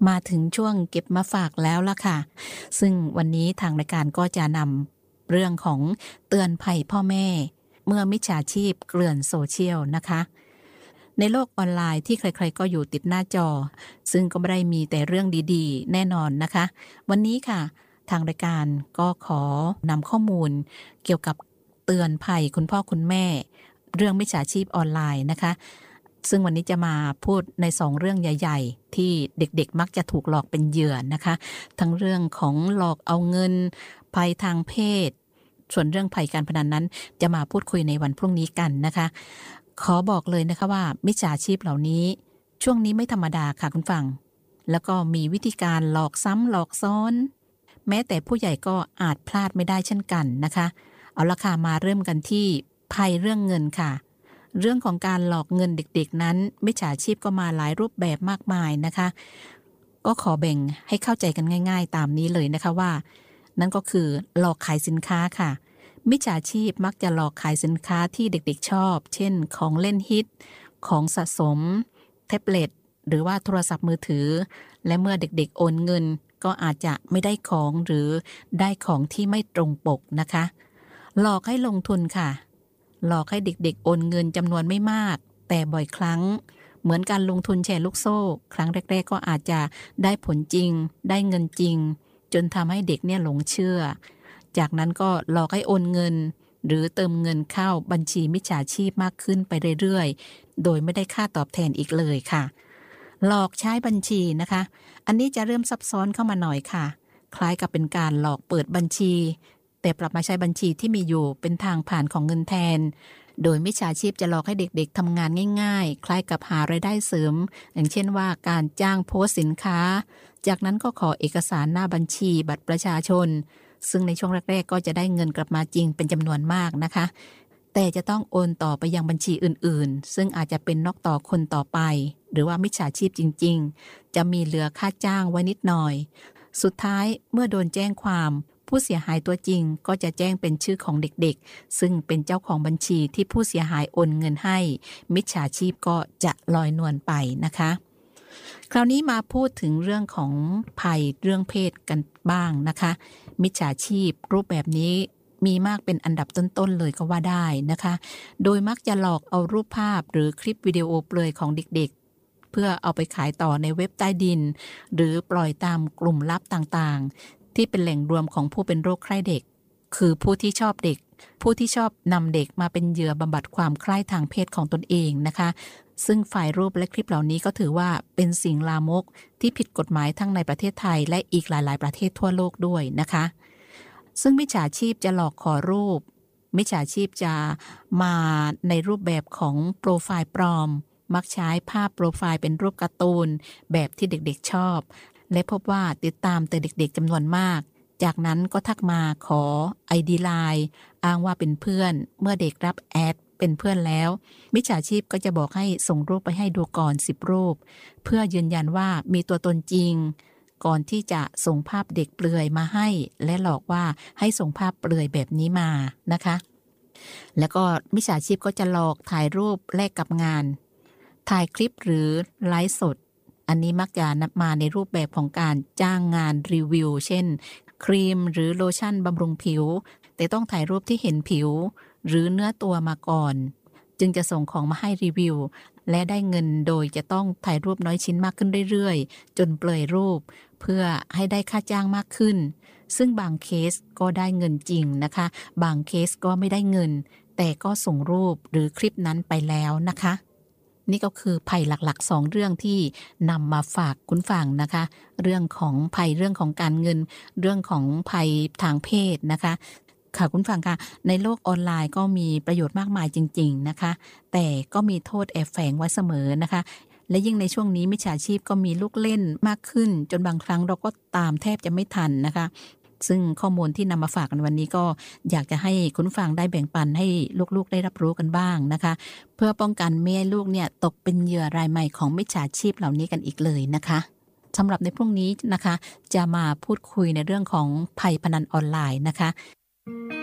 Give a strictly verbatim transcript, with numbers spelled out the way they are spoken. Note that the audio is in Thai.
มาถึงช่วงเก็บมาฝากแล้วล่ะค่ะซึ่งวันนี้ทางรายการก็จะนำเรื่องของเตือนภัยพ่อแม่เมื่อมิจฉาชีพเกลื่อนโซเชียลนะคะในโลกออนไลน์ที่ใครๆก็อยู่ติดหน้าจอซึ่งก็ไม่ได้มีแต่เรื่องดีๆแน่นอนนะคะวันนี้ค่ะทางรายการก็ขอนำข้อมูลเกี่ยวกับเตือนภัยคุณพ่อคุณแม่เรื่องมิจฉาชีพออนไลน์นะคะซึ่งวันนี้จะมาพูดในสองเรื่องใหญ่ๆที่เด็กๆมักจะถูกหลอกเป็นเหยื่อนะคะทั้งเรื่องของหลอกเอาเงินภัยทางเพศส่วนเรื่องภัยการพนันนั้นจะมาพูดคุยในวันพรุ่งนี้กันนะคะขอบอกเลยนะคะว่ามิจฉาชีพเหล่านี้ช่วงนี้ไม่ธรรมดาค่ะคุณฟังแล้วก็มีวิธีการหลอกซ้ำหลอกซ้อนแม้แต่ผู้ใหญ่ก็อาจพลาดไม่ได้เช่นกันนะคะเอาละค่ะมาเริ่มกันที่ภัยเรื่องเงินค่ะเรื่องของการหลอกเงินเด็กๆนั้นมิจฉาชีพก็มาหลายรูปแบบมากมายนะคะก็ขอแบ่งให้เข้าใจกันง่ายๆตามนี้เลยนะคะว่านั่นก็คือหลอกขายสินค้าค่ะมิจฉาชีพมักจะหลอกขายสินค้าที่เด็กๆชอบเช่นของเล่นฮิตของสะสมแท็บเล็ตหรือว่าโทรศัพท์มือถือและเมื่อเด็กๆโอนเงินก็อาจจะไม่ได้ของหรือได้ของที่ไม่ตรงปกนะคะหลอกให้ลงทุนค่ะหลอกให้เด็กๆโอนเงินจำนวนไม่มากแต่บ่อยครั้งเหมือนการลงทุนแชร์ลูกโซ่ครั้งแรกๆก็อาจจะได้ผลจริงได้เงินจริงจนทำให้เด็กเนี่ยหลงเชื่อจากนั้นก็หลอกให้โอนเงินหรือเติมเงินเข้าบัญชีมิจฉาชีพมากขึ้นไปเรื่อยๆโดยไม่ได้ค่าตอบแทนอีกเลยค่ะหลอกใช้บัญชีนะคะอันนี้จะเริ่มซับซ้อนเข้ามาหน่อยค่ะคล้ายกับเป็นการหลอกเปิดบัญชีแต่ปรับมาใช้บัญชีที่มีอยู่เป็นทางผ่านของเงินแทนโดยมิจฉาชีพจะหลอกให้เด็กๆทำงานง่ายๆคล้ายกับหารายได้เสริมอย่างเช่นว่าการจ้างโพสต์สินค้าจากนั้นก็ขอเอกสารหน้าบัญชีบัตรประชาชนซึ่งในช่วงแรกๆก็จะได้เงินกลับมาจริงเป็นจำนวนมากนะคะแต่จะต้องโอนต่อไปยังบัญชีอื่นๆซึ่งอาจจะเป็นนอกต่อคนต่อไปหรือว่ามิจฉาชีพจริงๆจะมีเหลือค่าจ้างไว้นิดหน่อยสุดท้ายเมื่อโดนแจ้งความผู้เสียหายตัวจริงก็จะแจ้งเป็นชื่อของเด็กๆซึ่งเป็นเจ้าของบัญชีที่ผู้เสียหายโอนเงินให้มิจฉาชีพก็จะลอยนวลไปนะคะคราวนี้มาพูดถึงเรื่องของภัยเรื่องเพศกันบ้างนะคะมิจฉาชีพรูปแบบนี้มีมากเป็นอันดับต้นๆเลยก็ว่าได้นะคะโดยมักจะหลอกเอารูปภาพหรือคลิปวิดีโอเปลือยของเด็กๆเพื่อเอาไปขายต่อในเว็บใต้ดินหรือปล่อยตามกลุ่มลับต่างๆที่เป็นแหล่งรวมของผู้เป็นโรคใคร่เด็กคือผู้ที่ชอบเด็กผู้ที่ชอบนำเด็กมาเป็นเหยื่อบำบัดความใคร่ทางเพศของตนเองนะคะซึ่งฝ่ายรูปและคลิปเหล่านี้ก็ถือว่าเป็นสิ่งลามกที่ผิดกฎหมายทั้งในประเทศไทยและอีกหลายๆประเทศทั่วโลกด้วยนะคะซึ่งมิจฉาชีพจะหลอกขอรูปมิจฉาชีพจะมาในรูปแบบของโปรไฟล์ปลอมมักใช้ภาพโปรไฟล์เป็นรูปการ์ตูนแบบที่เด็กๆชอบและพบว่าติดตามแต่เด็กๆจำนวนมากจากนั้นก็ทักมาขอ ไอ ดี ไลน์ อ้างว่าเป็นเพื่อนเมื่อเด็กรับแอดเป็นเพื่อนแล้วมิจฉาชีพก็จะบอกให้ส่งรูปไปให้ดูก่อนสิบรูปเพื่อยืนยันว่ามีตัวตนจริงก่อนที่จะส่งภาพเด็กเปลือยมาให้และหลอกว่าให้ส่งภาพเปลือยแบบนี้มานะคะแล้วก็มิจฉาชีพก็จะหลอกถ่ายรูปแลกกับงานถ่ายคลิปหรือไลฟ์สดอันนี้มักจะนำมาในรูปแบบของการจ้างงานรีวิวเช่นครีมหรือโลชั่นบำรุงผิวแต่ต้องถ่ายรูปที่เห็นผิวหรือเนื้อตัวมาก่อนจึงจะส่งของมาให้รีวิวและได้เงินโดยจะต้องถ่ายรูปน้อยชิ้นมากขึ้นเรื่อยๆจนเปลือยรูปเพื่อให้ได้ค่าจ้างมากขึ้นซึ่งบางเคสก็ได้เงินจริงนะคะบางเคสก็ไม่ได้เงินแต่ก็ส่งรูปหรือคลิปนั้นไปแล้วนะคะนี่ก็คือภัยหลักๆสองเรื่องที่นำมาฝากคุณฟังนะคะเรื่องของภัยเรื่องของการเงินเรื่องของภัยทางเพศนะคะค่ะคุณฟังค่ะในโลกออนไลน์ก็มีประโยชน์มากมายจริงๆนะคะแต่ก็มีโทษแอบแฝงไว้เสมอนะคะและยิ่งในช่วงนี้มิจฉาชีพก็มีลูกเล่นมากขึ้นจนบางครั้งเราก็ตามแทบจะไม่ทันนะคะซึ่งข้อมูลที่นำมาฝากกันวันนี้ก็อยากจะให้คุณฟังได้แบ่งปันให้ลูกๆได้รับรู้กันบ้างนะคะเพื่อป้องกันไม่ให้ลูกเนี่ยตกเป็นเหยื่อรายใหม่ของมิจฉาชีพเหล่านี้กันอีกเลยนะคะสำหรับในพรุ่งนี้นะคะจะมาพูดคุยในเรื่องของภัยพนันออนไลน์นะคะ